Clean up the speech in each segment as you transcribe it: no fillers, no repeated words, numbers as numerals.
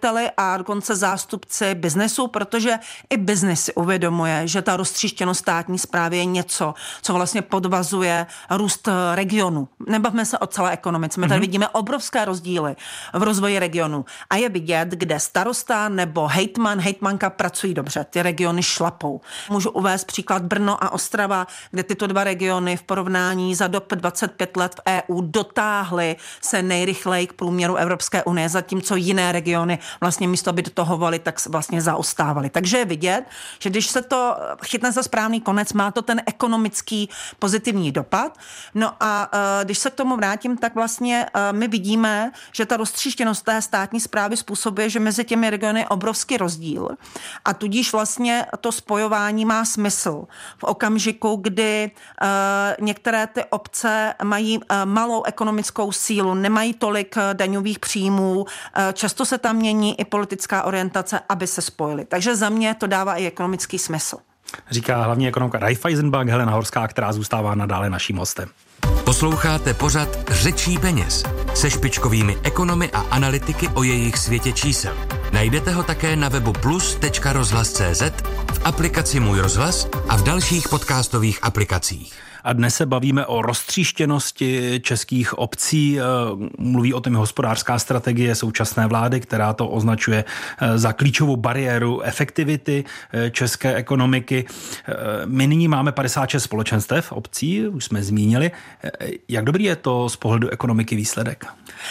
spotřebiteli a dokonce zástupci biznesu, protože i biznes si uvědomuje, že ta roztříštěnost státní správy je něco, co vlastně podvazuje růst regionu. Nebavme se o celé ekonomice. My tady vidíme obrovské rozdíly v rozvoji regionu. A je vidět, kde starosta nebo hejtmanka pracují dobře. Ty regiony šlapou. Můžu uvést příklad Brno a Ostrava, kde tyto dva regiony v porovnání za dob 25 let v EU dotáhly se nejrychleji k průměru Evropské unie, zatímco jiné regiony vlastně místo, aby dotahovaly, tak vlastně zaostávaly. Takže je vidět, že když se to chytne za správný konec, má to ten ekonomický pozitivní dopad. No a když se k tomu vrátím, tak vlastně my vidíme, že ta roztříštěnost té státní správy způsobuje, že mezi těmi regiony je obrovský rozdíl. A tudíž vlastně to spojování má smysl v okamžiku, kdy některé ty obce mají malou ekonomickou sílu, nemají tolik daňových příjmů, často se tam mění i politická orientace, aby se spojily. Takže za mě to dává i ekonomický smysl. Říká hlavní ekonomka Raiffeisenbank Helena Horská, která zůstává nadále naším hostem. Posloucháte pořad Řečí peněz se špičkovými ekonomy a analytiky o jejich světě čísel. Najdete ho také na webu plus.rozhlas.cz, v aplikaci Můj rozhlas a v dalších podcastových aplikacích. A dnes se bavíme o roztříštěnosti českých obcí. Mluví o tom hospodářská strategie současné vlády, která to označuje za klíčovou bariéru efektivity české ekonomiky. My nyní máme 56 společenstev obcí, už jsme zmínili. Jak dobrý je to z pohledu ekonomiky výsledek?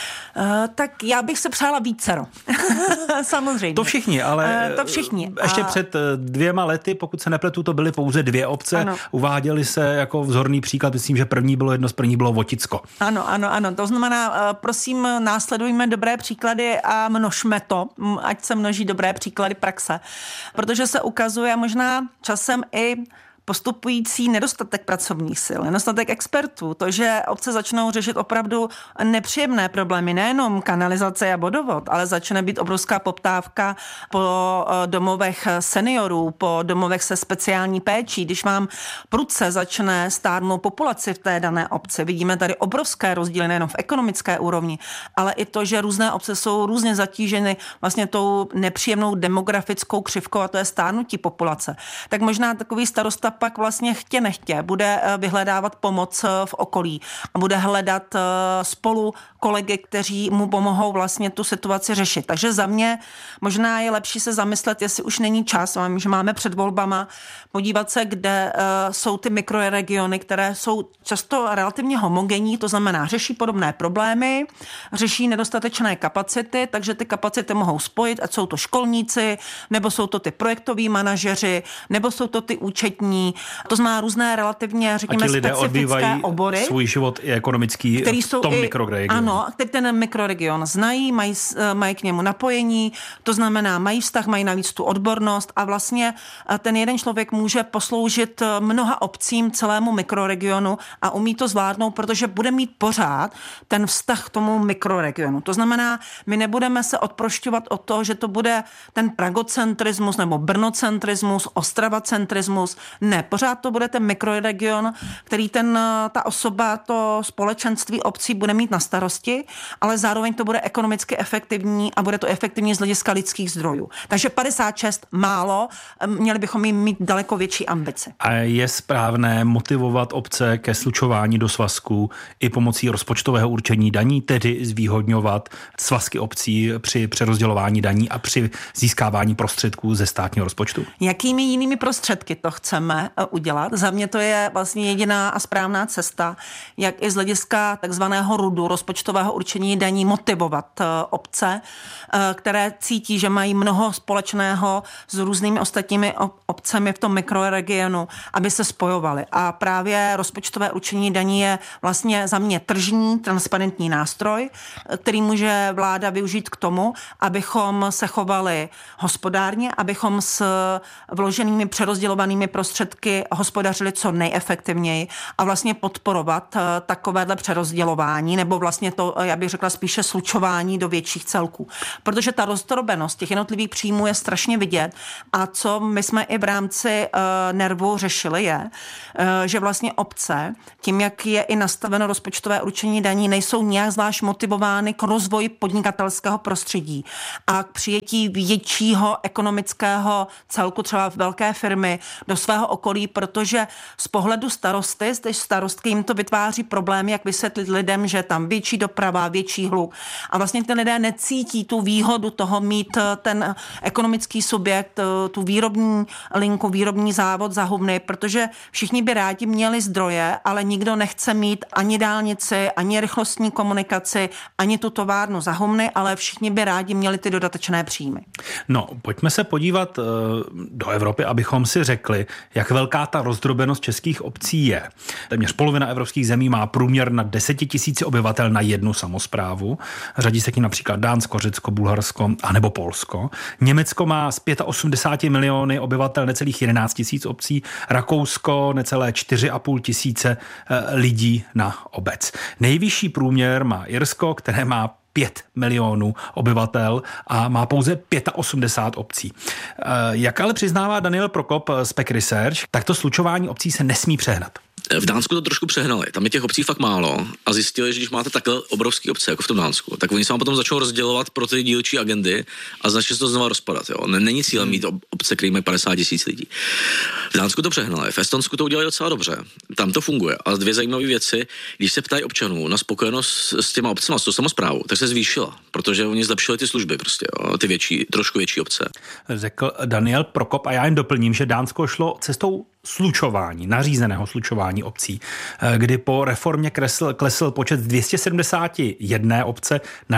Tak já bych se přála vícero. Samozřejmě. To všichni, ale to všichni. Ještě před 2 lety, pokud se nepletu, to byly pouze 2 obce. Ano. Uváděly se jako vzorný příklad, myslím, že jedno z prvních bylo Voticko. Ano. To znamená, prosím, následujme dobré příklady a množme to, ať se množí dobré příklady praxe. Protože se ukazuje možná časem i postupující nedostatek pracovních sil, nedostatek expertů, to, že obce začnou řešit opravdu nepříjemné problémy, nejenom kanalizace a vodovod, ale začne být obrovská poptávka po domovech seniorů, po domovech se speciální péčí. Když vám prudce začne stárnout populaci v té dané obci, vidíme tady obrovské rozdíly nejenom v ekonomické úrovni, ale i to, že různé obce jsou různě zatíženy vlastně tou nepříjemnou demografickou křivkou, a to je stárnutí populace. Tak možná takový starosta pak vlastně chtě nechtě bude vyhledávat pomoc v okolí a bude hledat spolu kolegy, kteří mu pomohou vlastně tu situaci řešit. Takže za mě možná je lepší se zamyslet, jestli už není čas, že máme před volbama, podívat se, kde jsou ty mikroregiony, které jsou často relativně homogenní, to znamená řeší podobné problémy, řeší nedostatečné kapacity, takže ty kapacity mohou spojit, ať jsou to školníci, nebo jsou to ty projektoví manažeři, nebo jsou to ty účetní. To znamená různé relativně, řekněme, specifické obory. Svůj život i ekonomický který jsou v tom mikroregionu. Ano, který ten mikroregion znají, mají k němu napojení, to znamená, mají vztah, mají navíc tu odbornost a vlastně ten jeden člověk může posloužit mnoha obcím, celému mikroregionu a umí to zvládnout, protože bude mít pořád ten vztah k tomu mikroregionu. To znamená, my nebudeme se odprošťovat od toho, že to bude ten pragocentrismus nebo brnocentrismus, ostravacentrismus. Ne, pořád to bude ten mikroregion, který ta osoba, to společenství obcí bude mít na starosti, ale zároveň to bude ekonomicky efektivní a bude to efektivní z hlediska lidských zdrojů. Takže 56 málo, měli bychom jim mít daleko větší ambice. A je správné motivovat obce ke slučování do svazků i pomocí rozpočtového určení daní, tedy zvýhodňovat svazky obcí při přerozdělování daní a při získávání prostředků ze státního rozpočtu? Jakými jinými prostředky to chceme udělat? Za mě to je vlastně jediná a správná cesta, jak i z hlediska takzvaného RUDu, rozpočtového určení daní, motivovat obce, které cítí, že mají mnoho společného s různými ostatními obcemi v tom mikroregionu, aby se spojovaly. A právě rozpočtové určení daní je vlastně za mě tržní, transparentní nástroj, který může vláda využít k tomu, abychom se chovali hospodárně, abychom s vloženými přerozdělovanými prostředky prostředky hospodařili co nejefektivněji a vlastně podporovat takovéhle přerozdělování nebo vlastně to, já bych řekla spíše slučování do větších celků. Protože ta rozdrobenost těch jednotlivých příjmů je strašně vidět a co my jsme i v rámci NERVu řešili je, že vlastně obce, tím, jak je i nastaveno rozpočtové určení daní, nejsou nějak zvlášť motivovány k rozvoji podnikatelského prostředí a k přijetí většího ekonomického celku, třeba velké firmy, do svého okolí, protože z pohledu starostky jim to vytváří problémy, jak vysvětlit lidem, že tam větší doprava, větší hluk. A vlastně ty lidé necítí tu výhodu toho mít ten ekonomický subjekt, tu výrobní linku, výrobní závod za humny, protože všichni by rádi měli zdroje, ale nikdo nechce mít ani dálnici, ani rychlostní komunikaci, ani tu továrnu za humny, ale všichni by rádi měli ty dodatečné příjmy. No, pojďme se podívat do Evropy, abychom si řekli, jak velká ta rozdrobenost českých obcí je. Téměř polovina evropských zemí má průměr na 10 000 obyvatel na jednu samosprávu. Řadí se k ní například Dánsko, Řecko, Bulharsko a nebo Polsko. Německo má z 85 miliony obyvatel necelých 11 000 obcí, Rakousko necelé 4,5 tisíce lidí na obec. Nejvyšší průměr má Irsko, které má 5 milionů obyvatel a má pouze 85 obcí. Jak ale přiznává Daniel Prokop z PEC Research, tak to slučování obcí se nesmí přehnat. V Dánsku to trošku přehnali. Tam je těch obcí fakt málo a zjistili, že když máte takhle obrovské obce, jako v tom Dánsku, tak oni se vám potom začnou rozdělovat pro ty dílčí agendy a začne se to znova rozpadat. Jo. Není cílem mít obce, které mají 50 000 lidí. V Dánsku to přehnali, v Estonsku to udělali docela dobře. Tam to funguje. A dvě zajímavé věci, když se ptají občanů na spokojenost s těma obcema, s tou samosprávou, tak se zvýšila, protože oni zlepšili ty služby prostě, jo, ty větší, trošku větší obce. Řekl Daniel Prokop a já jen doplním, že Dánsko šlo cestou slučování, nařízeného slučování obcí, kdy po reformě klesl počet z 271 obce na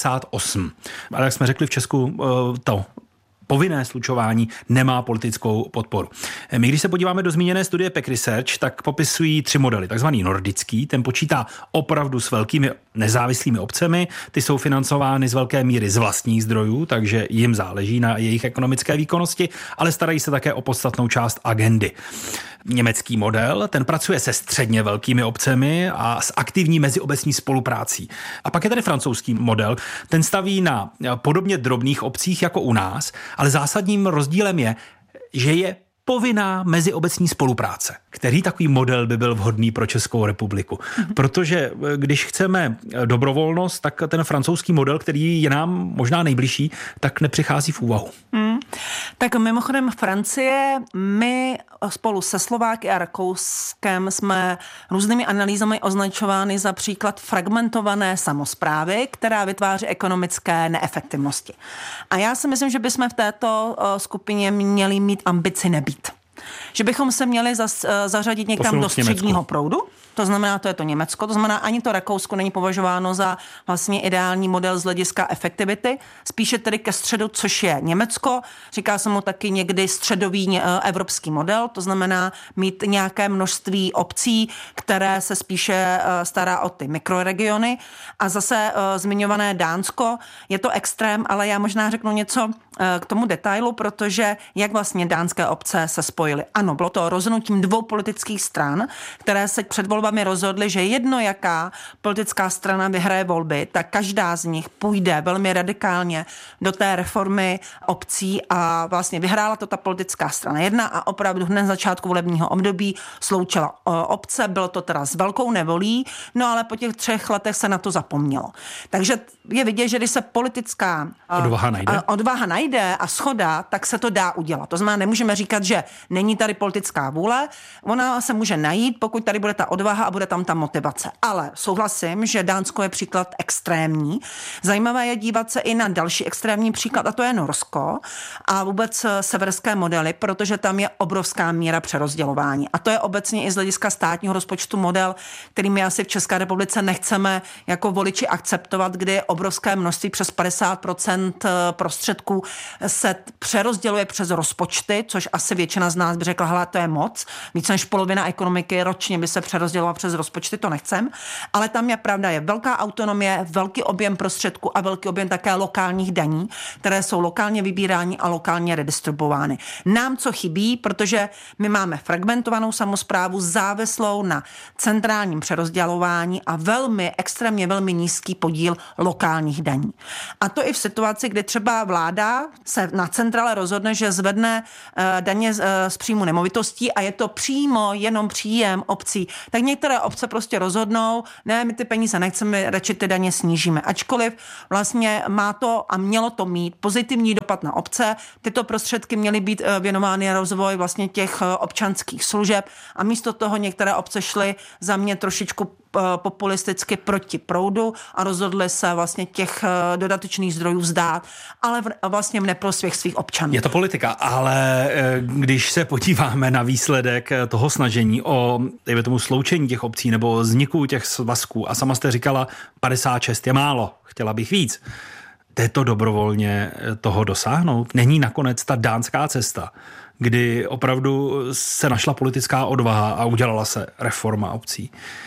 98. Ale jak jsme řekli v Česku, to povinné slučování nemá politickou podporu. My, když se podíváme do zmíněné studie PEC Research, tak popisují 3 modely. Takzvaný nordický, ten počítá opravdu s velkými nezávislými obcemi, ty jsou financovány z velké míry z vlastních zdrojů, takže jim záleží na jejich ekonomické výkonnosti, ale starají se také o podstatnou část agendy. Německý model, ten pracuje se středně velkými obcemi a s aktivní meziobecní spoluprácí. A pak je tady francouzský model, ten staví na podobně drobných obcích jako u nás, ale zásadním rozdílem je, že je povinná meziobecní spolupráce. Který takový model by byl vhodný pro Českou republiku? Protože když chceme dobrovolnost, tak ten francouzský model, který je nám možná nejbližší, tak nepřichází v úvahu. Tak mimochodem Francie, my spolu se Slováky a Rakouskem jsme různými analýzami označovány za příklad fragmentované samosprávy, která vytváří ekonomické neefektivnosti. A já si myslím, že bychom v této skupině měli mít ambici nebýt. Že bychom se měli zařadit někam do středního proudu, to znamená, to je to Německo, to znamená, ani to Rakousko není považováno za vlastně ideální model z hlediska efektivity, spíše tedy ke středu, což je Německo, říká se mu taky někdy středový evropský model, to znamená mít nějaké množství obcí, které se spíše stará o ty mikroregiony a zase zmiňované Dánsko, je to extrém, ale já možná řeknu něco k tomu detailu, protože jak vlastně dánské obce se spojily. Ano, bylo to rozhodnutím 2 politických stran, které se před volbami rozhodly, že jedno jaká politická strana vyhraje volby, tak každá z nich půjde velmi radikálně do té reformy obcí a vlastně vyhrála to ta politická strana jedna a opravdu hned na začátku volebního období sloučila obce, bylo to teda s velkou nevolí, no ale po těch 3 letech se na to zapomnělo. Takže je vidět, že když se politická odvaha najde a shoda, tak se to dá udělat. To znamená, nemůžeme říkat, že není tady politická vůle, ona se může najít, pokud tady bude ta odvaha a bude tam ta motivace. Ale souhlasím, že Dánsko je příklad extrémní. Zajímavé je dívat se i na další extrémní příklad, a to je Norsko a vůbec severské modely, protože tam je obrovská míra přerozdělování. A to je obecně i z hlediska státního rozpočtu model, který my asi v České republice nechceme jako voliči akceptovat, kdy obrovské množství přes 50% prostředků se přerozděluje přes rozpočty, což asi většina z nás by řekla, hele, to je moc. Více než polovina ekonomiky ročně by se přerozděluje rozdělovat přes rozpočty, to nechcem, ale tam je pravda, je velká autonomie, velký objem prostředků a velký objem také lokálních daní, které jsou lokálně vybírány a lokálně redistribuovány. Nám co chybí, protože my máme fragmentovanou samosprávu závislou na centrálním přerozdělování a extrémně velmi nízký podíl lokálních daní. A to i v situaci, kdy třeba vláda se na centrále rozhodne, že zvedne daně z příjmu nemovitostí a je to přímo jenom příjem obcí, tak některé obce prostě rozhodnou, ne, my ty peníze nechceme, radši ty daně snížíme. Ačkoliv vlastně má to a mělo to mít pozitivní dopad na obce, tyto prostředky měly být věnovány na rozvoj vlastně těch občanských služeb a místo toho některé obce šly za mě trošičku populisticky proti proudu a rozhodli se vlastně těch dodatečných zdrojů vzdát, ale vlastně v neprospěch svých občanů. Je to politika, ale když se podíváme na výsledek toho snažení o, dejme tomu, sloučení těch obcí nebo vzniku těch svazků a sama jste říkala, 56 je málo, chtěla bych víc. Jde to dobrovolně toho dosáhnout? Není nakonec ta dánská cesta, kdy opravdu se našla politická odvaha a udělala se reforma obcí?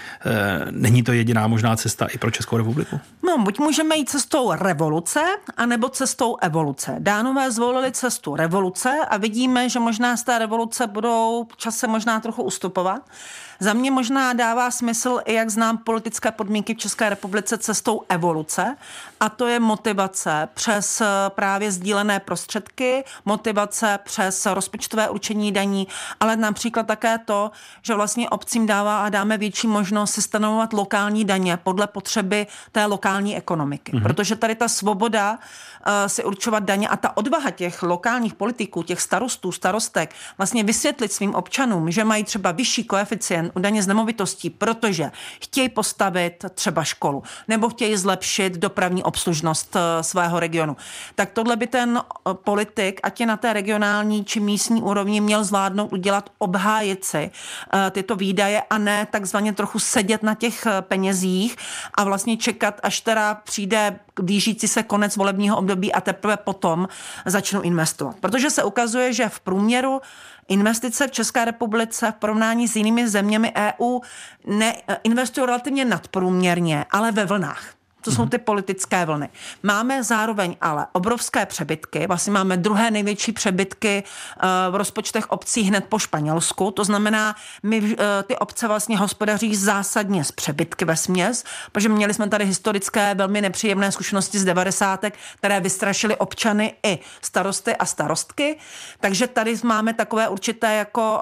Není to jediná možná cesta i pro Českou republiku? No, buď můžeme jít cestou revoluce, anebo cestou evoluce. Dánové zvolili cestu revoluce a vidíme, že možná z té revoluce budou v čase možná trochu ustupovat. Za mě možná dává smysl, i jak znám politické podmínky v České republice, cestou evoluce, a to je motivace přes právě sdílené prostředky, motivace přes rozpočtové určení daní, ale například také to, že vlastně obcím dáme větší možnost si stanovovat lokální daně podle potřeby té lokální ekonomiky. Protože tady ta svoboda si určovat daně a ta odvaha těch lokálních politiků, těch starostů, starostek, vlastně vysvětlit svým občanům, že mají třeba vyšší koeficient u daně z nemovitostí, protože chtějí postavit třeba školu nebo chtějí zlepšit dopravní obslužnost svého regionu. Tak tohle by ten politik, ať je na té regionální či místní úrovni, měl zvládnout udělat, obhájit si tyto výdaje a ne takzvaně trochu sedět na těch penězích a vlastně čekat, až teda přijde blížící se konec volebního období a teprve potom začnou investovat. Protože se ukazuje, že v průměru investice v České republice v porovnání s jinými zeměmi EU investují relativně nadprůměrně, ale ve vlnách. To jsou ty politické vlny. Máme zároveň ale obrovské přebytky, vlastně máme druhé největší přebytky v rozpočtech obcí hned po Španělsku, to znamená, my ty obce vlastně hospodaří zásadně s přebytky vesměs, protože měli jsme tady historické velmi nepříjemné zkušenosti z 90. které vystrašily občany i starosty a starostky, takže tady máme takové určité jako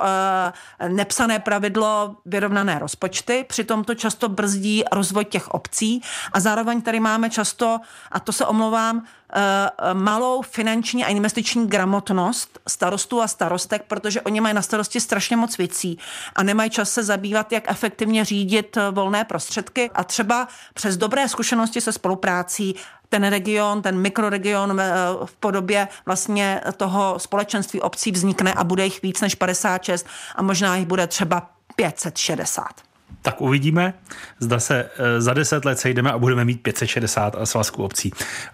nepsané pravidlo vyrovnané rozpočty, přitom to často brzdí rozvoj těch obcí a zároveň tady máme často, a to se omlouvám, malou finanční a investiční gramotnost starostů a starostek, protože oni mají na starosti strašně moc věcí a nemají čas se zabývat, jak efektivně řídit volné prostředky a třeba přes dobré zkušenosti se spoluprácí ten region, ten mikroregion v podobě vlastně toho společenství obcí vznikne a bude jich víc než 56 a možná jich bude třeba 560. Tak uvidíme, zda se za 10 let sejdeme a budeme mít 560 svazků obcí.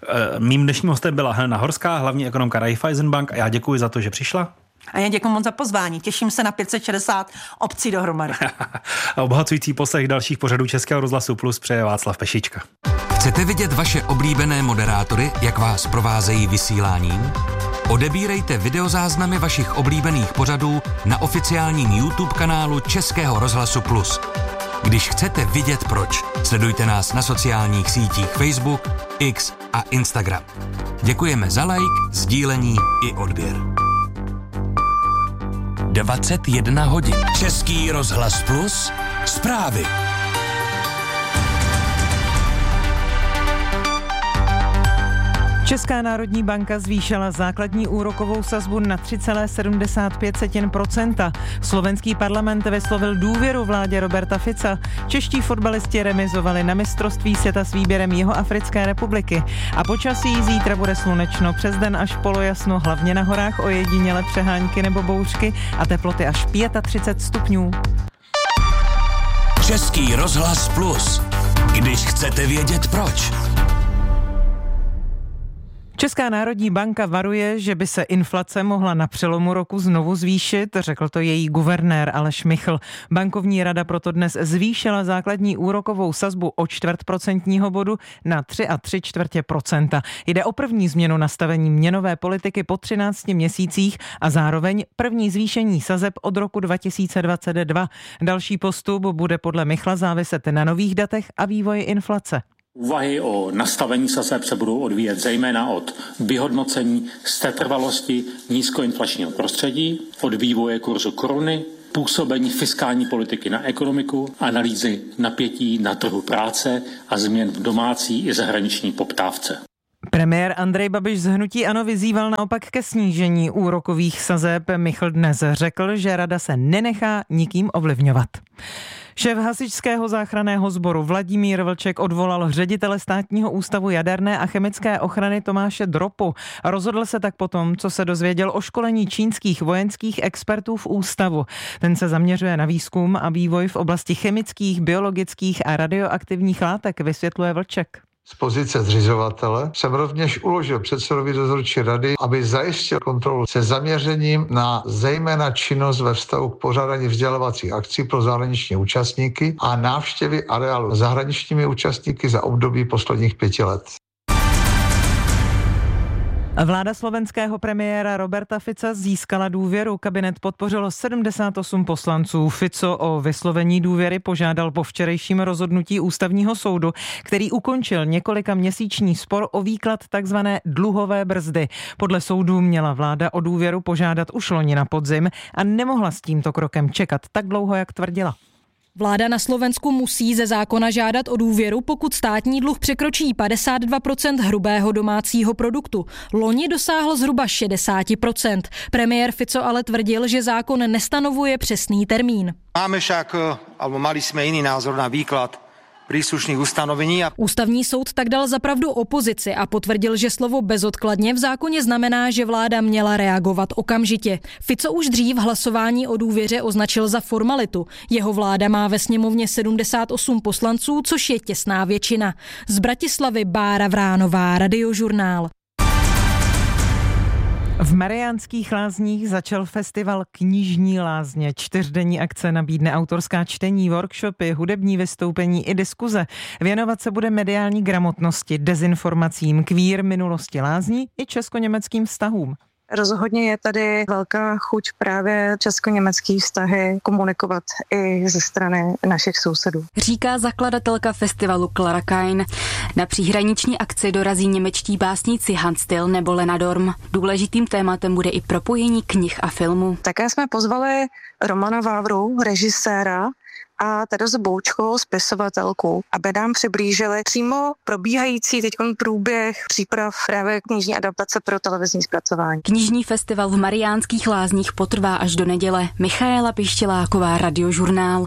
Mým dnešním hostem byla Helena Horská, hlavní ekonomka Raiffeisenbank, a já děkuji za to, že přišla. A já děkuji moc za pozvání. Těším se na 560 obcí dohromady. Obohacující poslech dalších pořadů Českého rozhlasu Plus přeje Václav Pešička. Chcete vidět vaše oblíbené moderátory, jak vás provázejí vysíláním? Odebírejte videozáznamy vašich oblíbených pořadů na oficiálním YouTube kanálu Českého rozhlasu Plus. Když chcete vidět proč, sledujte nás na sociálních sítích Facebook, X a Instagram. Děkujeme za like, sdílení i odběr. 21 hodin. Český rozhlas Plus. Zprávy. Česká národní banka zvýšila základní úrokovou sazbu na 3,75%. Slovenský parlament vyslovil důvěru vládě Roberta Fica. Čeští fotbalisti remizovali na mistrovství světa s výběrem Jihoafrické republiky. A počasí zítra bude slunečno, přes den až polojasno, hlavně na horách ojediněle přehánky nebo bouřky a teploty až 35 stupňů. Český rozhlas Plus. Když chcete vědět proč. Česká národní banka varuje, že by se inflace mohla na přelomu roku znovu zvýšit, řekl to její guvernér Aleš Michl. Bankovní rada proto dnes zvýšila základní úrokovou sazbu o 0,25 bodu na 3,75%. Jde o první změnu nastavení měnové politiky po 13 měsících a zároveň první zvýšení sazeb od roku 2022. Další postup bude podle Michla záviset na nových datech a vývoji inflace. Úvahy o nastavení sazeb se budou odvíjet zejména od vyhodnocení setrvalosti nízkoinflačního prostředí, od vývoje kurzu koruny, působení fiskální politiky na ekonomiku, analýzy napětí na trhu práce a změn v domácí i zahraniční poptávce. Premiér Andrej Babiš z hnutí ANO vyzýval naopak ke snížení úrokových sazeb. Michl dnes řekl, že rada se nenechá nikým ovlivňovat. Šéf hasičského záchranného sboru Vladimír Vlček odvolal ředitele Státního ústavu jaderné a chemické ochrany Tomáše Dropu. Rozhodl se tak potom, co se dozvěděl o školení čínských vojenských expertů v ústavu. Ten se zaměřuje na výzkum a vývoj v oblasti chemických, biologických a radioaktivních látek, vysvětluje Vlček. Z pozice zřizovatele jsem rovněž uložil předsedovi dozorčí rady, aby zajistil kontrolu se zaměřením na zejména činnost ve vztahu k pořádání vzdělávacích akcí pro zahraniční účastníky a návštěvy areálu zahraničními účastníky za období posledních 5 let. Vláda slovenského premiéra Roberta Fica získala důvěru. Kabinet podpořilo 78 poslanců. Fico o vyslovení důvěry požádal po včerejším rozhodnutí ústavního soudu, který ukončil několika měsíční spor o výklad takzvané dluhové brzdy. Podle soudu měla vláda o důvěru požádat už loni na podzim a nemohla s tímto krokem čekat tak dlouho, jak tvrdila. Vláda na Slovensku musí ze zákona žádat o důvěru, pokud státní dluh překročí 52% hrubého domácího produktu. Loni dosáhl zhruba 60%. Premiér Fico ale tvrdil, že zákon nestanovuje přesný termín. Mali jsme jiný názor na výklad příslušných ustanovení. Ústavní soud tak dal za pravdu opozici a potvrdil, že slovo bezodkladně v zákoně znamená, že vláda měla reagovat okamžitě. Fico už dřív hlasování o důvěře označil za formalitu. Jeho vláda má ve sněmovně 78 poslanců, což je těsná většina. Z Bratislavy Bára Vránová, Radiožurnál. V Mariánských Lázních začal festival Knižní lázně. 4denní akce nabídne autorská čtení, workshopy, hudební vystoupení i diskuze. Věnovat se bude mediální gramotnosti, dezinformacím, queer minulosti lázní i česko-německým vztahům. Rozhodně je tady velká chuť právě česko-německý vztahy komunikovat i ze strany našich sousedů. Říká zakladatelka festivalu Klara Kain. Na příhraniční akci dorazí němečtí básníci Hans Till nebo Lena Dorm. Důležitým tématem bude i propojení knih a filmu. Také jsme pozvali Romana Vávru, režiséra, a Terezu Boučkovou, spisovatelku, aby nám přiblížili přímo probíhající teď průběh příprav právě knižní adaptace pro televizní zpracování. Knižní festival v Mariánských Lázních potrvá až do neděle. Michaela Pištěláková, Radiožurnál.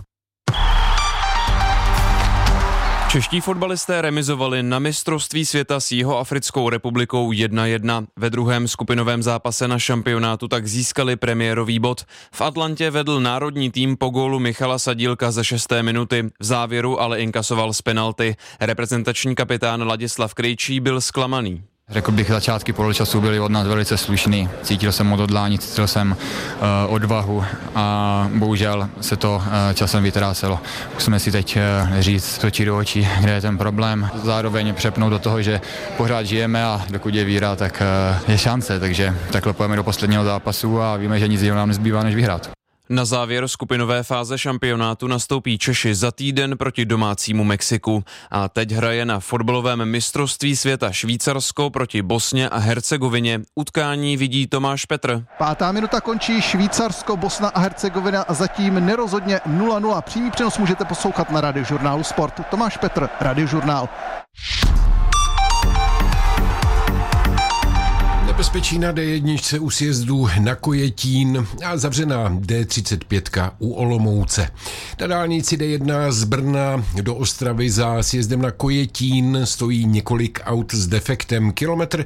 Čeští fotbalisté remizovali na mistrovství světa s Jihoafrickou republikou 1-1. Ve druhém skupinovém zápase na šampionátu tak získali premiérový bod. V Atlantě vedl národní tým po gólu Michala Sadílka ze 6. minuty. V závěru ale inkasoval z penalty. Reprezentační kapitán Ladislav Krejčí byl zklamaný. Řekl bych, začátky poločasu byly od nás velice slušný. Cítil jsem odhodlání, cítil jsem odvahu a bohužel se to časem vytrácelo. Musíme si teď říct, točit do očí, kde je ten problém. Zároveň přepnout do toho, že pořád žijeme a dokud je víra, tak je šance. Takže takhle pojeme do posledního zápasu a víme, že nic jiného nám nezbývá, než vyhrát. Na závěr skupinové fáze šampionátu nastoupí Češi za týden proti domácímu Mexiku. A teď hraje na fotbalovém mistrovství světa Švýcarsko proti Bosně a Hercegovině. Utkání vidí Tomáš Petr. 5. minuta končí Švýcarsko, Bosna a Hercegovina a zatím nerozhodně 0-0. Přímý přenos můžete poslouchat na Radiožurnálu Sport. Tomáš Petr, Radiožurnál. Nebezpečí na D1 u sjezdu na Kojetín a zavřená D35 u Olomouce. Na dálnici D1 z Brna do Ostravy za sjezdem na Kojetín stojí několik aut s defektem. Kilometr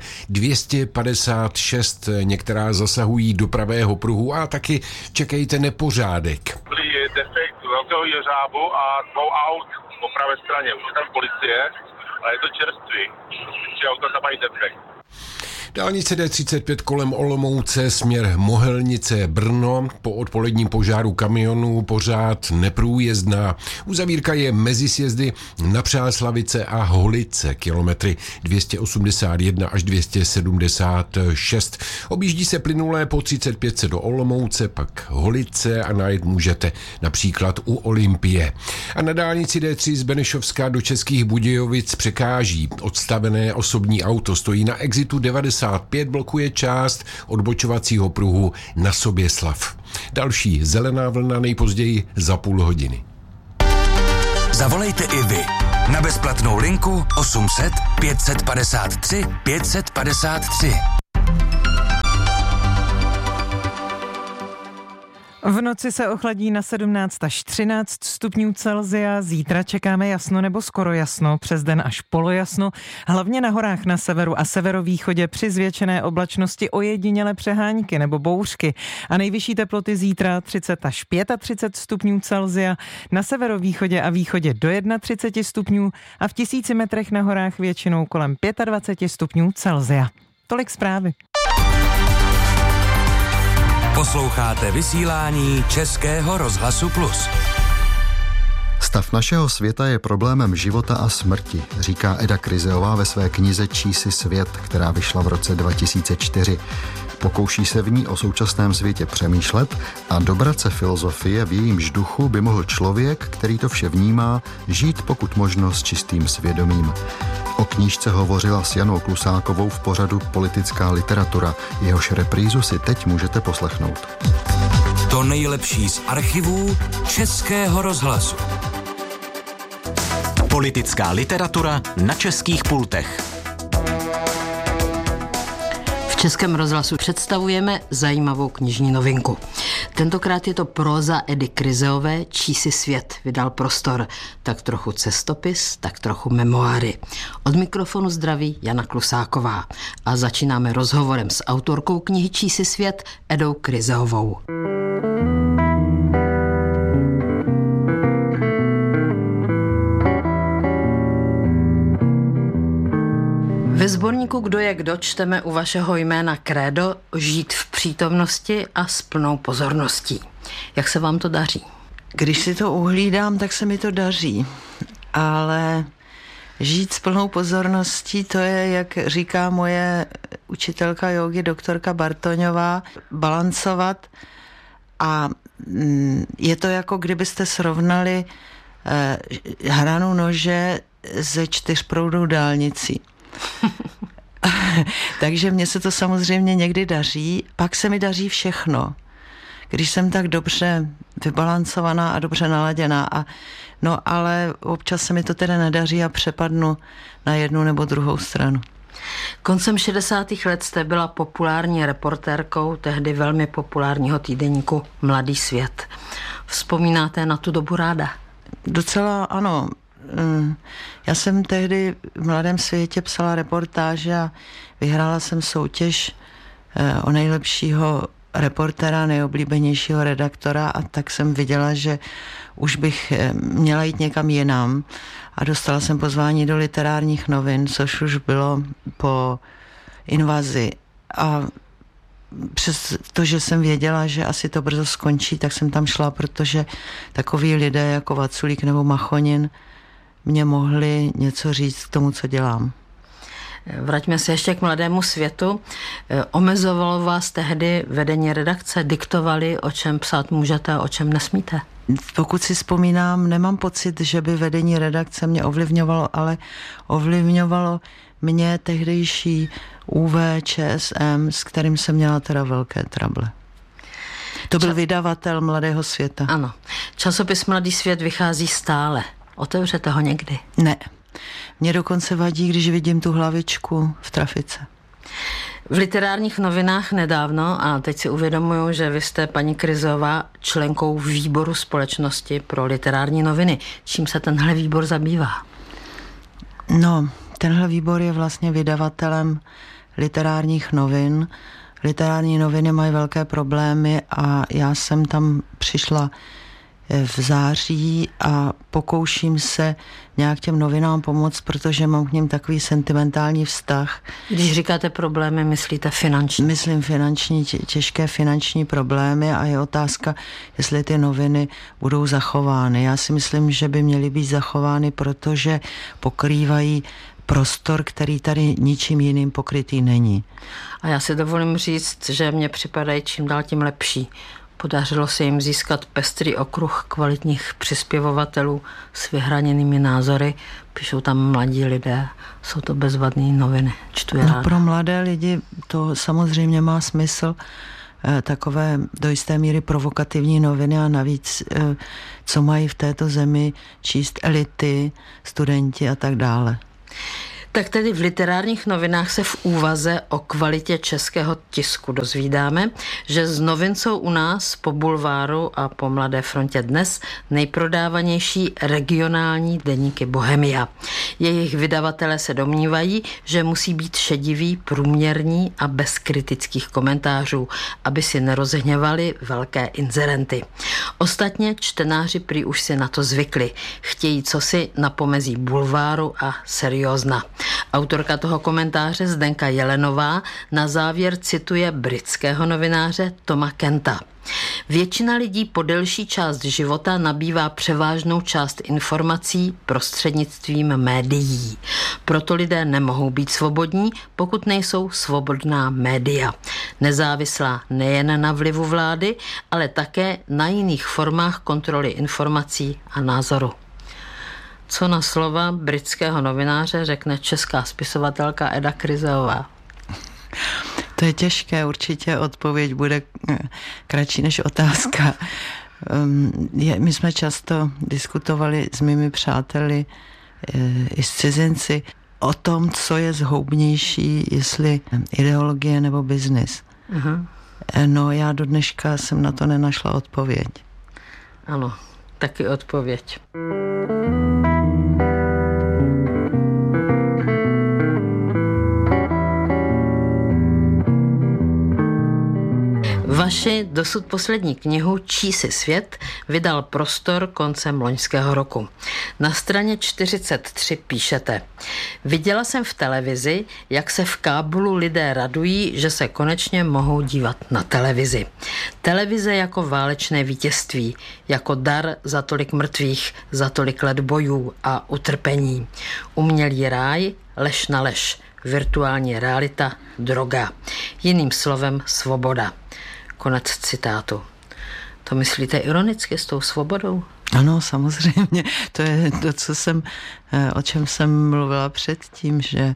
256, některá zasahují do pravého pruhu a taky čekejte nepořádek. Byly defekt velkého jeřábu a 2 aut po pravé straně. Už je tam policie, ale je to čerstvý. 3 auta tam mají defekt. Dálnice D35 kolem Olomouce, směr Mohelnice Brno, po odpoledním požáru kamionů pořád neprůjezdná. Uzavírka je mezi sjezdy na Přáslavice a Holice, kilometry 281 až 276. Objíždí se plynulé po 35 do Olomouce, pak Holice a najet můžete například u Olympie. A na dálnici D3 z Benešovska do Českých Budějovic překáží. Odstavené osobní auto stojí na exitu 95, blokuje část odbočovacího pruhu na Soběslav. Další zelená vlna nejpozději za půl hodiny. Zavolejte i vy na bezplatnou linku 800 553 553. V noci se ochladí na 17 až 13 stupňů Celsia, zítra čekáme jasno nebo skoro jasno, přes den až polojasno, hlavně na horách na severu a severovýchodě při zvětšené oblačnosti ojedinělé přehánky nebo bouřky a nejvyšší teploty zítra 30 až 35 stupňů Celsia, na severovýchodě a východě do 31 stupňů a v 1000 metrech na horách většinou kolem 25 stupňů Celsia. Tolik zprávy. Posloucháte vysílání Českého rozhlasu Plus. Stav našeho světa je problémem života a smrti, říká Eda Kryzeová ve své knize Čí si svět, která vyšla v roce 2004. Pokouší se v ní o současném světě přemýšlet a dobrat se filozofie, v jejímž duchu by mohl člověk, který to vše vnímá, žít pokud možno s čistým svědomím. O knížce hovořila s Janou Klusákovou v pořadu Politická literatura, jehož reprízu si teď můžete poslechnout. To nejlepší z archivů Českého rozhlasu. Politická literatura na českých pultech. V Českém rozhlasu představujeme zajímavou knižní novinku. Tentokrát je to próza Edy Kryzeové Čí si svět, vydal Prostor. Tak trochu cestopis, tak trochu memoáry. Od mikrofonu zdraví Jana Klusáková. A začínáme rozhovorem s autorkou knihy Čí si svět Edou Kryzeovou. Ve sborníku Kdo je kdo čteme u vašeho jména krédo žít v přítomnosti a s plnou pozorností. Jak se vám to daří? Když si to uhlídám, tak se mi to daří. Ale žít s plnou pozorností, to je, jak říká moje učitelka jógy, doktorka Bartoňová, balancovat. A je to jako kdybyste srovnali hranu nože ze 4proudou dálnicí. Takže mně se to samozřejmě někdy daří, pak se mi daří všechno. Když jsem tak dobře vybalancovaná a dobře naladěná. No ale občas se mi to teda nedaří a přepadnu na jednu nebo druhou stranu. Koncem 60. let jste byla populární reportérkou tehdy velmi populárního týdeníku Mladý svět. Vzpomínáte na tu dobu ráda? Docela ano. Já jsem tehdy v Mladém světě psala reportáže a vyhrála jsem soutěž o nejlepšího reportéra, nejoblíbenějšího redaktora a tak jsem viděla, že už bych měla jít někam jinam a dostala jsem pozvání do Literárních novin, což už bylo po invazi a přes to, že jsem věděla, že asi to brzo skončí, tak jsem tam šla, protože takoví lidé jako Vaculík nebo Machonin mě mohli něco říct k tomu, co dělám. Vraťme se ještě k Mladému světu. Omezovalo vás tehdy vedení redakce? Diktovali, o čem psát můžete a o čem nesmíte? Pokud si vzpomínám, nemám pocit, že by vedení redakce mě ovlivňovalo, ale ovlivňovalo mě tehdejší UV ČSM, s kterým jsem měla teda velké trable. To byl vydavatel Mladého světa. Ano. Časopis Mladý svět vychází stále. Otevřete ho někdy? Ne. Mě dokonce vadí, když vidím tu hlavičku v trafice. V Literárních novinách nedávno, a teď si uvědomuju, že vy jste, paní Kryzeová, členkou výboru Společnosti pro literární noviny. Čím se tenhle výbor zabývá? No, tenhle výbor je vlastně vydavatelem Literárních novin. Literární noviny mají velké problémy a já jsem tam přišla v září a pokouším se nějak těm novinám pomoct, protože mám k nim takový sentimentální vztah. Když říkáte problémy, myslíte finanční? Myslím těžké finanční problémy a je otázka, jestli ty noviny budou zachovány. Já si myslím, že by měly být zachovány, protože pokrývají prostor, který tady ničím jiným pokrytý není. A já si dovolím říct, že mně připadají čím dál tím lepší. Podařilo se jim získat pestrý okruh kvalitních přispěvovatelů s vyhraněnými názory. Píšou tam mladí lidé, jsou to bezvadné noviny. Čtu je ráda. Pro mladé lidi to samozřejmě má smysl, takové do jisté míry provokativní noviny a navíc, co mají v této zemi číst elity, studenti a tak dále. Tak tedy v literárních novinách se v úvaze o kvalitě českého tisku dozvídáme, že z novin jsou u nás po Bulváru a po Mladé frontě dnes nejprodávanější regionální deníky Bohemia. Jejich vydavatelé se domnívají, že musí být šedivý, průměrní a bez kritických komentářů, aby si nerozhněvali velké inzerenty. Ostatně čtenáři prý už si na to zvykli. Chtějí cosi na pomezí bulváru a seriózna. Autorka toho komentáře Zdenka Jelenová na závěr cituje britského novináře Toma Kenta. Většina lidí po delší část života nabývá převážnou část informací prostřednictvím médií. Proto lidé nemohou být svobodní, pokud nejsou svobodná média. Nezávislá nejen na vlivu vlády, ale také na jiných formách kontroly informací a názoru. Co na slova britského novináře řekne česká spisovatelka Eda Krizeová? To je těžké, určitě odpověď bude kratší než otázka. My jsme často diskutovali s mými přáteli i s cizinci o tom, co je zhoubnější, jestli ideologie nebo biznis. No já do dneška jsem na to nenašla odpověď. Ano, taky odpověď. Vaši dosud poslední knihu Čí si svět vydal Prostor koncem loňského roku. Na straně 43 píšete: Viděla jsem v televizi, jak se v Kábulu lidé radují, že se konečně mohou dívat na televizi. Televize jako válečné vítězství, jako dar za tolik mrtvých, za tolik let bojů a utrpení. Umělý ráj, lež na lež, virtuální realita, droga. Jiným slovem svoboda. Konec citátu. To myslíte ironicky s tou svobodou? Ano, samozřejmě. To je to, o čem jsem mluvila předtím, že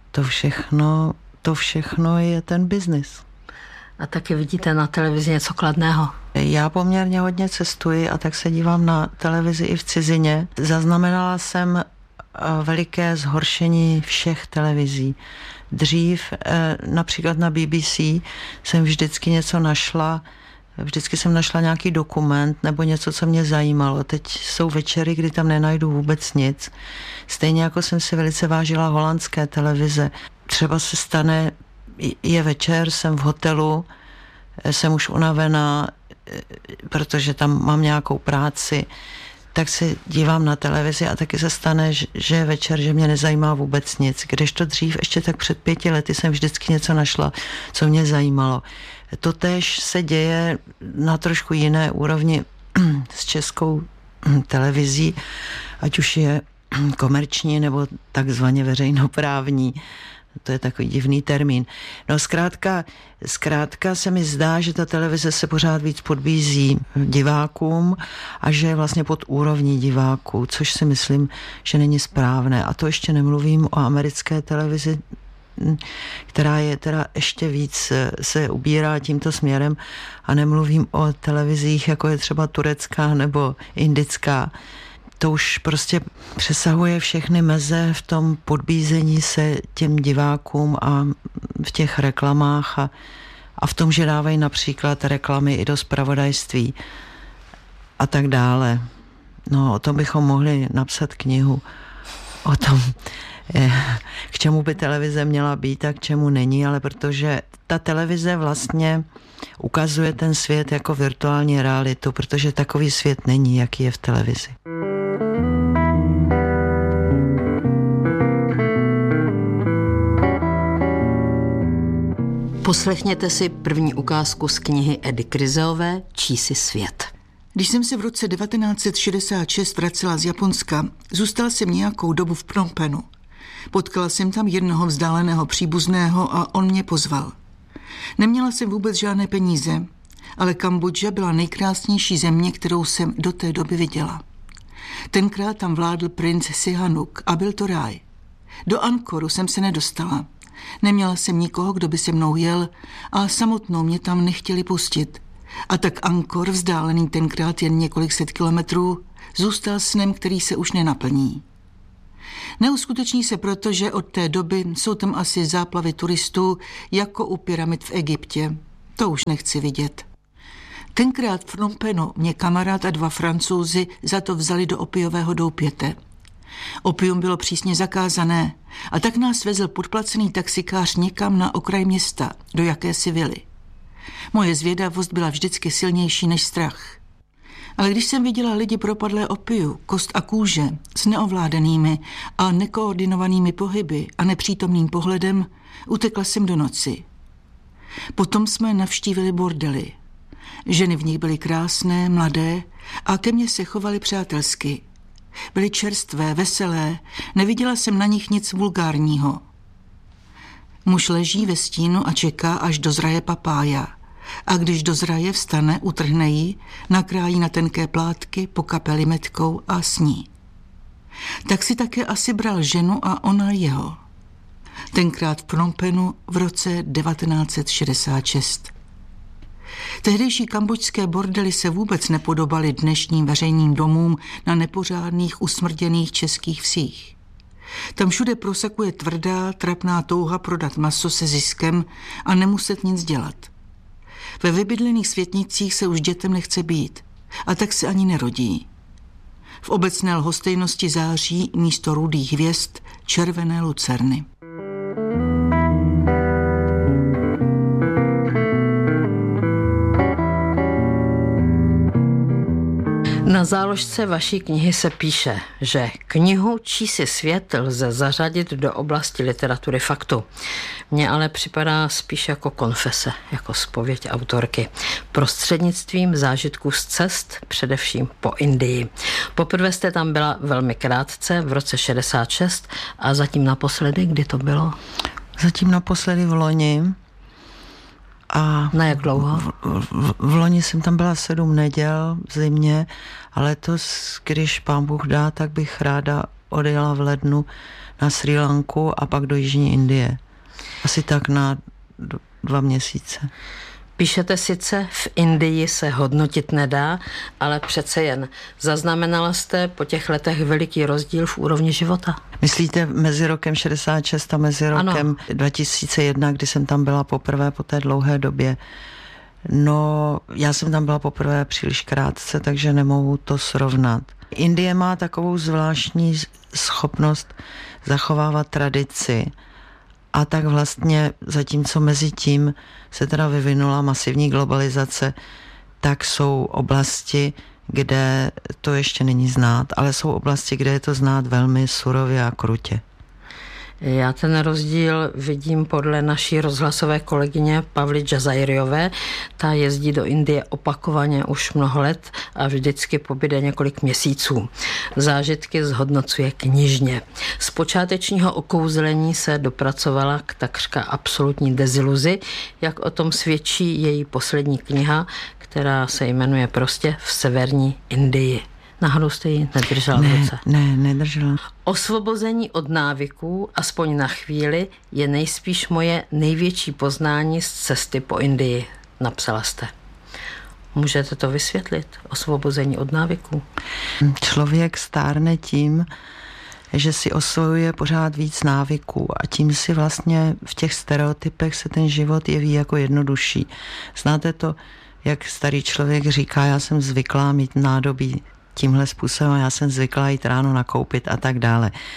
to všechno je ten biznis. A taky vidíte na televizi něco kladného? Já poměrně hodně cestuji a tak se dívám na televizi i v cizině. Zaznamenala jsem veliké zhoršení všech televizí. Dřív například na BBC jsem vždycky něco našla, vždycky jsem našla nějaký dokument nebo něco, co mě zajímalo. Teď jsou večery, kdy tam nenajdu vůbec nic. Stejně jako jsem si velice vážila holandské televize. Třeba se stane, je večer, jsem v hotelu, jsem už unavená, protože tam mám nějakou práci, tak se dívám na televizi a taky se stane, že je večer, že mě nezajímá vůbec nic. Kdežto dřív, ještě tak před 5 lety jsem vždycky něco našla, co mě zajímalo. Totéž se děje na trošku jiné úrovni s českou televizí, ať už je komerční nebo takzvaně veřejnoprávní. To je takový divný termín. No zkrátka se mi zdá, že ta televize se pořád víc podbízí divákům a že je vlastně pod úrovní diváků, což si myslím, že není správné. A to ještě nemluvím o americké televizi, která je teda ještě víc se ubírá tímto směrem, a nemluvím o televizích, jako je třeba turecká nebo indická. To už prostě přesahuje všechny meze v tom podbízení se těm divákům a v těch reklamách a v tom, že dávají například reklamy i do zpravodajství a tak dále. No, o tom bychom mohli napsat knihu. O tom, k čemu by televize měla být a k čemu není, ale protože ta televize vlastně ukazuje ten svět jako virtuální realitu, protože takový svět není, jaký je v televizi. Poslechněte si první ukázku z knihy Edy Krizeové Čísi svět. Když jsem se v roce 1966 vracela z Japonska, zůstala jsem nějakou dobu v Phnom Penhu. Potkala jsem tam jednoho vzdáleného příbuzného a on mě pozval. Neměla jsem vůbec žádné peníze, ale Kambodža byla nejkrásnější země, kterou jsem do té doby viděla. Tenkrát tam vládl princ Sihanouk a byl to ráj. Do Angkoru jsem se nedostala. Neměla jsem nikoho, kdo by se mnou jel a samotnou mě tam nechtěli pustit. A tak Angkor, vzdálený tenkrát jen několik set kilometrů, zůstal snem, který se už nenaplní. Neuskuteční se proto, že od té doby jsou tam asi záplavy turistů jako u pyramid v Egyptě. To už nechci vidět. Tenkrát v Phnom Penhu mě kamarád a 2 Francouzi za to vzali do opiového doupěte. Opium bylo přísně zakázané a tak nás vezl podplacený taxikář někam na okraj města, do jakési vily. Moje zvědavost byla vždycky silnější než strach. Ale když jsem viděla lidi propadlé opiu, kost a kůže, s neovládanými a nekoordinovanými pohyby a nepřítomným pohledem, utekla jsem do noci. Potom jsme navštívili bordely. Ženy v nich byly krásné, mladé a ke mně se chovaly přátelsky. Byly čerstvé, veselé, neviděla jsem na nich nic vulgárního. Muž leží ve stínu a čeká, až dozraje papája. A když dozraje, vstane, utrhne ji, nakrájí na tenké plátky, pokape limetkou a sní. Tak si také asi bral ženu a ona jeho. Tenkrát v Phnom Penhu v roce 1966. Tehdejší kambodžské bordely se vůbec nepodobaly dnešním veřejným domům na nepořádných, usmrděných českých vsích. Tam všude prosakuje tvrdá, trapná touha prodat maso se ziskem a nemuset nic dělat. Ve vybydlených světnicích se už dětem nechce být a tak se ani nerodí. V obecné lhostejnosti září místo rudých hvězd červené lucerny. Na záložce vaší knihy se píše, že knihu Čísi svět lze zařadit do oblasti literatury faktu. Mně ale připadá spíš jako konfese, jako zpověď autorky. Prostřednictvím zážitků z cest, především po Indii. Poprvé jste tam byla velmi krátce, v roce 66 a zatím naposledy, kdy to bylo? Zatím naposledy v loni. A na jak dlouho? V loni jsem tam byla 7 neděl v zimě a letos, když pán Bůh dá, tak bych ráda odjela v lednu na Srí Lanku a pak do Jižní Indie. Asi tak na 2 měsíce. Píšete sice, v Indii se hodnotit nedá, ale přece jen zaznamenala jste po těch letech veliký rozdíl v úrovni života? Myslíte mezi rokem 66 a mezi rokem 2001, kdy jsem tam byla poprvé po té dlouhé době? No, já jsem tam byla poprvé příliš krátce, takže nemohu to srovnat. Indie má takovou zvláštní schopnost zachovávat tradici. A tak vlastně zatímco mezi tím se teda vyvinula masivní globalizace, tak jsou oblasti, kde to ještě není znát, ale jsou oblasti, kde je to znát velmi surově a krutě. Já ten rozdíl vidím podle naší rozhlasové kolegyně Pavly Džazajriové. Ta jezdí do Indie opakovaně už mnoho let a vždycky pobyde několik měsíců. Zážitky zhodnocuje knižně. Z počátečního okouzlení se dopracovala k takřka absolutní deziluzi, jak o tom svědčí její poslední kniha, která se jmenuje prostě V severní Indii. Náhodou jste ji nedržela v ruce? Ne, nedržela. Osvobození od návyků, aspoň na chvíli, je nejspíš moje největší poznání z cesty po Indii, napsala jste. Můžete to vysvětlit? Osvobození od návyků? Člověk stárne tím, že si osvojuje pořád víc návyků a tím si vlastně v těch stereotypech se ten život jeví jako jednodušší. Znáte to, jak starý člověk říká, já jsem zvyklá mít nádobí tímhle způsobem, já jsem zvyklá jít ráno nakoupit a tak dále.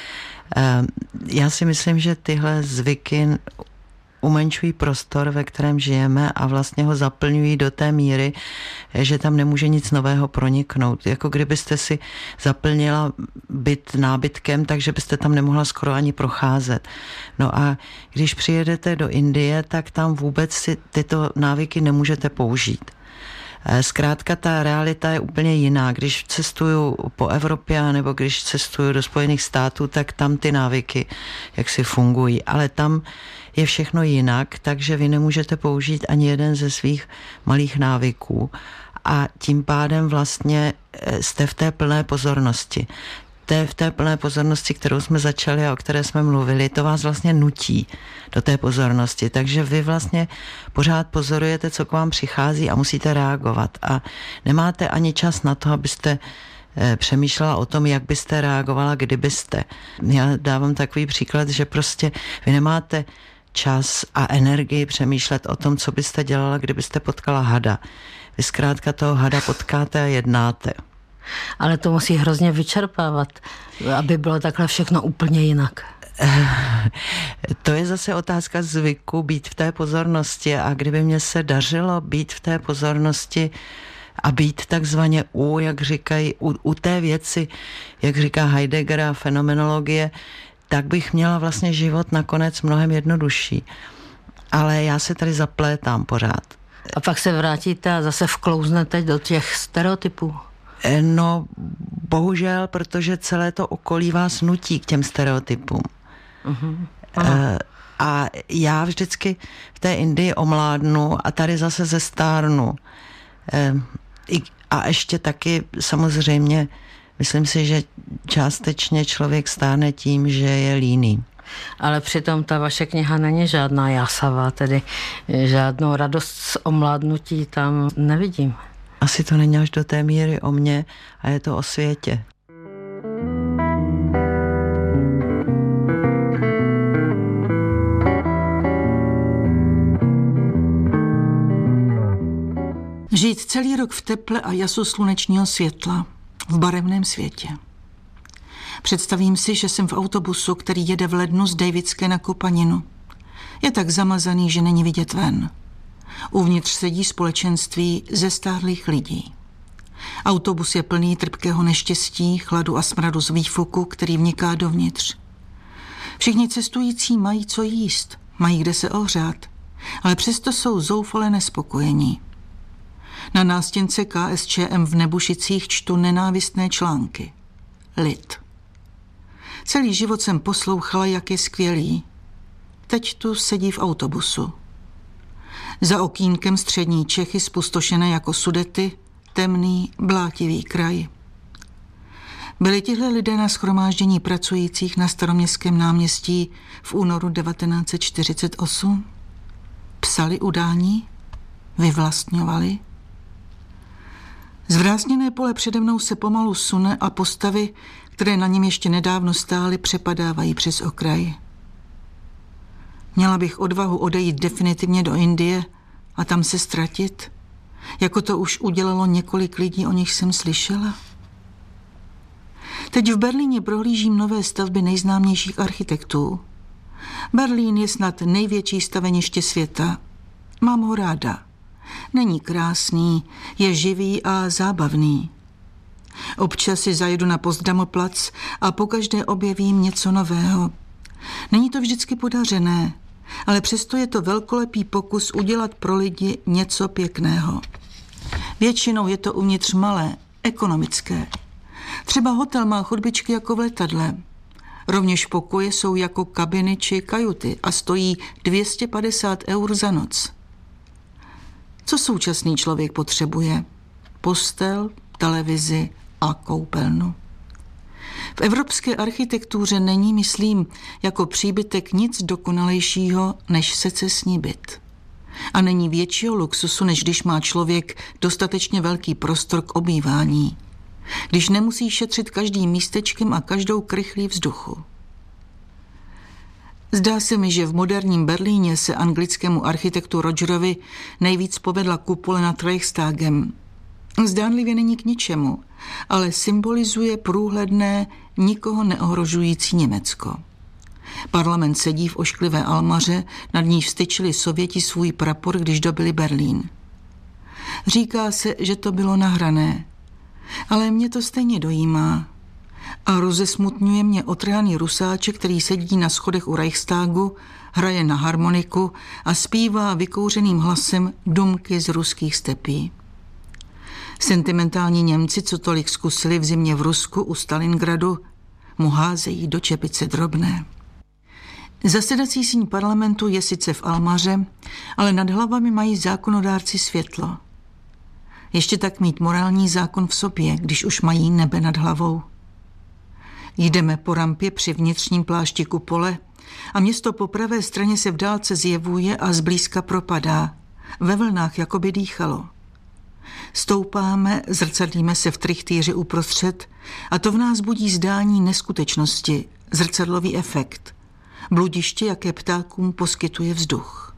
Já si myslím, že tyhle zvyky umenšují prostor, ve kterém žijeme a vlastně ho zaplňují do té míry, že tam nemůže nic nového proniknout. Jako kdybyste si zaplnila byt nábytkem, takže byste tam nemohla skoro ani procházet. No a když přijedete do Indie, tak tam vůbec si tyto návyky nemůžete použít. Zkrátka ta realita je úplně jiná. Když cestuju po Evropě nebo když cestuju do Spojených států, tak tam ty návyky jaksi fungují. Ale tam je všechno jinak, takže vy nemůžete použít ani jeden ze svých malých návyků. A tím pádem vlastně jste v té plné pozornosti. V té plné pozornosti, kterou jsme začali a o které jsme mluvili, to vás vlastně nutí do té pozornosti. Takže vy vlastně pořád pozorujete, co k vám přichází a musíte reagovat. A nemáte ani čas na to, abyste přemýšlela o tom, jak byste reagovala, kdybyste. Já dávám takový příklad, že prostě vy nemáte čas a energii přemýšlet o tom, co byste dělala, kdybyste potkala hada. Vy zkrátka toho hada potkáte a jednáte. Ale to musí hrozně vyčerpávat, aby bylo takhle všechno úplně jinak. To je zase otázka zvyku být v té pozornosti a kdyby mě se dařilo být v té pozornosti a být takzvaně jak říkají, u té věci, jak říká Heidegger a fenomenologie, tak bych měla vlastně život nakonec mnohem jednodušší. Ale já se tady zaplétám pořád. A pak se vrátíte a zase vklouznete do těch stereotypů. No, bohužel, protože celé to okolí vás nutí k těm stereotypům. A já vždycky v té Indii omládnu a tady zase zestárnu. A ještě taky samozřejmě, myslím si, že částečně člověk stárne tím, že je líný. Ale přitom ta vaše kniha není žádná jásava, tedy žádnou radost z omládnutí tam nevidím. Asi to není až do té míry o mně a je to o světě. Žít celý rok v teple a jasu slunečního světla, v barevném světě. Představím si, že jsem v autobusu, který jede v lednu z Davidské na Kopaninu. Je tak zamazaný, že není vidět ven. Uvnitř sedí společenství zestárlých lidí. Autobus je plný trpkého neštěstí, chladu a smradu z výfuku, který vniká dovnitř. Všichni cestující mají co jíst, mají kde se ohřát, ale přesto jsou zoufale nespokojení. Na nástěnce KSČM v Nebušicích čtu nenávistné články. Lid. Celý život jsem poslouchala, jak je skvělý. Teď tu sedí v autobusu. Za okýnkem střední Čechy spustošené jako Sudety, temný, blátivý kraj. Byli tihle lidé na shromáždění pracujících na Staroměstském náměstí v únoru 1948? Psali udání? Vyvlastňovali? Zvrásněné pole přede mnou se pomalu sune a postavy, které na něm ještě nedávno stály, přepadávají přes okraj. Měla bych odvahu odejít definitivně do Indie a tam se ztratit, jako to už udělalo několik lidí, o nich jsem slyšela. Teď v Berlíně prohlížím nové stavby nejznámějších architektů. Berlín je snad největší staveniště světa. Mám ho ráda. Není krásný, je živý a zábavný. Občas si zajedu na Potsdamerplatz a pokaždé objevím něco nového. Není to vždycky podařené, ale přesto je to velkolepý pokus udělat pro lidi něco pěkného. Většinou je to uvnitř malé, ekonomické. Třeba hotel má chodbičky jako v letadle. Rovněž pokoje jsou jako kabiny či kajuty a stojí 250 € za noc. Co současný člověk potřebuje? Postel, televizi a koupelnu. V evropské architektuře není, myslím, jako příbytek nic dokonalejšího než secesní byt. A není většího luxusu, než když má člověk dostatečně velký prostor k obývání. Když nemusí šetřit každým místečkem a každou krychlí vzduchu. Zdá se mi, že v moderním Berlíně se anglickému architektu Rogerovi nejvíc povedla kupole nad Reichstagem. Zdánlivě není k ničemu, ale symbolizuje průhledné, nikoho neohrožující Německo. Parlament sedí v ošklivé almaře, nad níž vztyčili Sověti svůj prapor, když dobili Berlín. Říká se, že to bylo nahrané, ale mě to stejně dojímá. A rozesmutňuje mě otrhaný Rusáček, který sedí na schodech u Reichstagu, hraje na harmoniku a zpívá vykouřeným hlasem Dumky z ruských stepí. Sentimentální Němci, co tolik zkusili v zimě v Rusku u Stalingradu, mu házejí do čepice drobné. Zasedací síň parlamentu je sice v almaře, ale nad hlavami mají zákonodárci světlo. Ještě tak mít morální zákon v sobě, když už mají nebe nad hlavou. Jdeme po rampě při vnitřním plášti kupole a město po pravé straně se v dálce zjevuje a zblízka propadá. Ve vlnách jako by dýchalo. Stoupáme, zrcadlíme se v trichtýři uprostřed a to v nás budí zdání neskutečnosti, zrcadlový efekt. Bludiště, jaké ptákům poskytuje vzduch.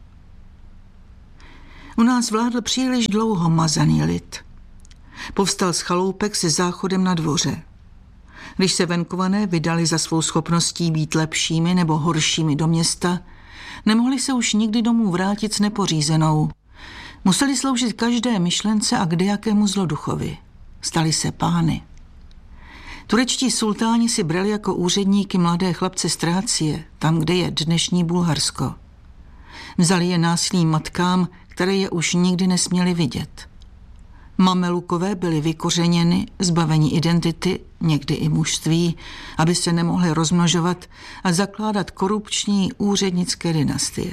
U nás vládl příliš dlouho mazaný lid. Povstal z chaloupek se záchodem na dvoře. Když se venkované vydali za svou schopností být lepšími nebo horšími do města, nemohli se už nikdy domů vrátit s nepořízenou. Museli sloužit každé myšlence a kdejakému zloduchovi. Stali se pány. Turečtí sultáni si brali jako úředníky mladé chlapce z Trácie, tam, kde je dnešní Bulharsko. Vzali je násilným matkám, které je už nikdy nesměli vidět. Mamelukové byli vykořeněny, zbaveni identity, někdy i mužství, aby se nemohli rozmnožovat a zakládat korupční úřednické dynastie.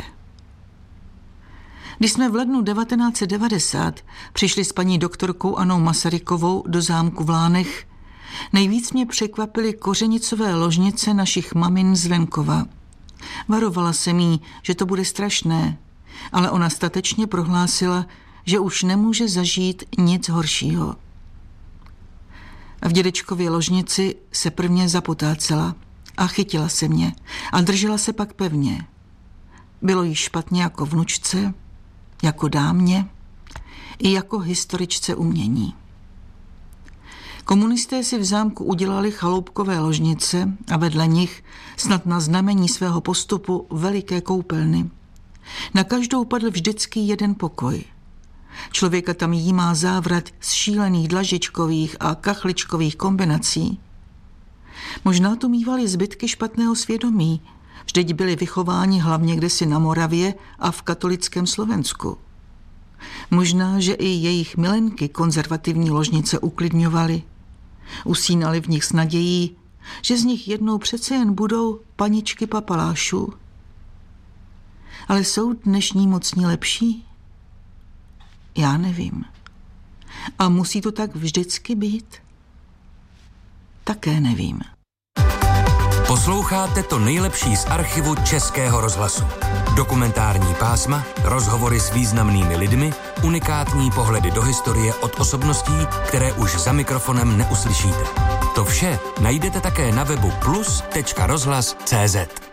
Když jsme v lednu 1990 přišli s paní doktorkou Annou Masarykovou do zámku v Lánech, nejvíc mě překvapily kořenicové ložnice našich mamin z venkova. Varovala jsem jí, že to bude strašné, ale ona statečně prohlásila, že už nemůže zažít nic horšího. V dědečkově ložnici se prvně zapotácela a chytila se mě a držela se pak pevně. Bylo jí špatně jako vnučce, jako dámě i jako historičce umění. Komunisté si v zámku udělali chaloupkové ložnice a vedle nich, snad na znamení svého postupu, veliké koupelny. Na každou padl vždycky jeden pokoj. Člověka tam jímá závrat z šílených dlažičkových a kachličkových kombinací. Možná tu mívali zbytky špatného svědomí, vždyť byli vychováni hlavně kdesi na Moravě a v katolickém Slovensku. Možná, že i jejich milenky konzervativní ložnice uklidňovaly. Usínali v nich s nadějí, že z nich jednou přece jen budou paničky papalášů. Ale jsou dnešní mocní lepší? Já nevím. A musí to tak vždycky být? Také nevím. Posloucháte to nejlepší z archivu Českého rozhlasu. Dokumentární pásma, rozhovory s významnými lidmi, unikátní pohledy do historie od osobností, které už za mikrofonem neuslyšíte. To vše najdete také na webu plus.rozhlas.cz.